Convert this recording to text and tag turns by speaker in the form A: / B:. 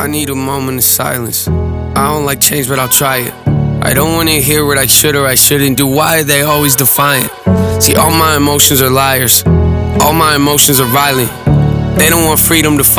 A: I need a moment of silence. I don't like change, but I'll try it. I don't wanna hear what I should or I shouldn't do. Why are they always defiant? See, all my emotions are liars. All my emotions are violent. They don't want freedom to find